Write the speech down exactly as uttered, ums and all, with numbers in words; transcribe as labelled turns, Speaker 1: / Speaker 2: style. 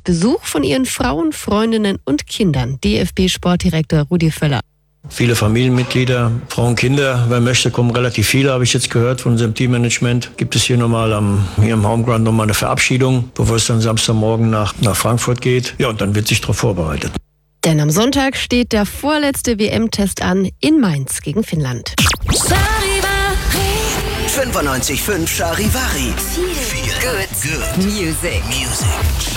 Speaker 1: Besuch von ihren Frauen, Freundinnen und Kindern. D F B-Sportdirektor Rudi Völler.
Speaker 2: Viele Familienmitglieder, Frauen, Kinder, wer möchte, kommen relativ viele, habe ich jetzt gehört von unserem Teammanagement. Gibt es hier nochmal am, hier im Homeground nochmal eine Verabschiedung, bevor es dann Samstagmorgen nach, nach Frankfurt geht. Ja, und dann wird sich darauf vorbereitet.
Speaker 1: Denn am Sonntag steht der vorletzte W M-Test an in Mainz gegen Finnland.
Speaker 3: fünfundneunzig Komma fünf Charivari. Feel good. Good. Music. Music.